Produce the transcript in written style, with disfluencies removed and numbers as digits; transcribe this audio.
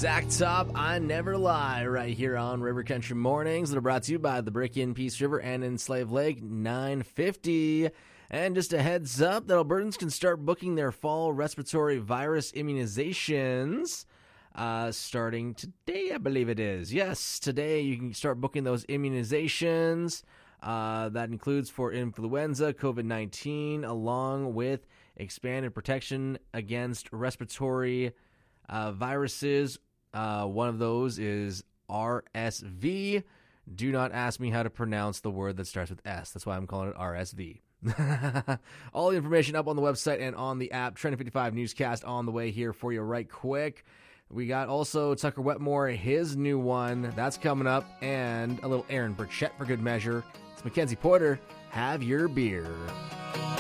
Zach Top, I Never Lie, right here on River Country Mornings that are brought to you by the Brick in Peace River and in Slave Lake 950. And just a heads up that Albertans can start booking their fall respiratory virus immunizations starting today, I believe it is. Yes, today you can start booking those immunizations. That includes for influenza, COVID-19, along with expanded protection against respiratory viruses. One of those is RSV. Do not ask me how to pronounce the word that starts with S. That's why I'm calling it RSV. All the information up on the website and on the app. Trend 55 newscast on the way here for you right quick. We got also Tucker Wetmore, his new one. That's coming up. And a little Aaron Burchett for good measure. It's Mackenzie Porter. Have your beer.